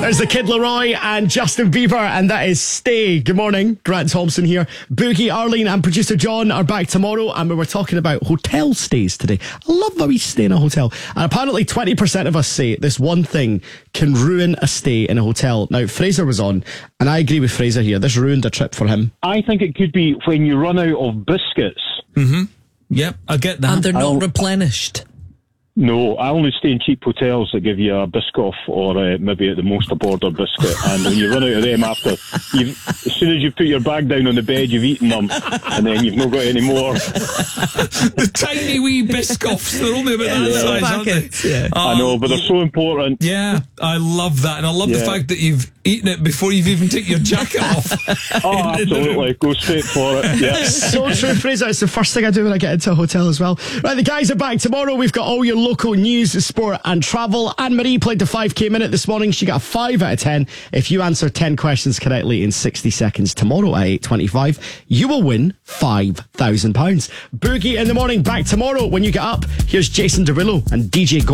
There's the Kid Laroi and Justin Bieber, and that is Stay. Good morning, Grant Thompson here. Boogie, Arlene and producer John are back tomorrow, and we were talking about hotel stays today. I love that we stay in a hotel. And apparently 20% of us say this one thing can ruin a stay in a hotel. Now, Fraser was on, and I agree with Fraser here. This ruined a trip for him. I think it could be when you run out of biscuits. Mm-hmm. Yep, I get that. And they're not replenished. No, I only stay in cheap hotels that give you a Biscoff or maybe at the most a Border biscuit. And when you run out of them after, as soon as you put your bag down on the bed, you've eaten them, and then you've not got any more. The tiny wee Biscoffs, they're only about that size, aren't they? Yeah. I know, but they're so important. Yeah, I love that. And I love the fact that you've eaten it before you've even taken your jacket off. Oh, absolutely. Go straight for it. Yeah. So true, Fraser. It's the first thing I do when I get into a hotel as well. Right, the guys are back tomorrow. We've got all your local news, sport and travel. Anne-Marie played the 5k minute this morning. She got a 5 out of 10. If you answer 10 questions correctly in 60 seconds tomorrow at 8:25, you will win £5,000. Boogie in the morning, back tomorrow when you get up. Here's Jason Derulo and DJ Go.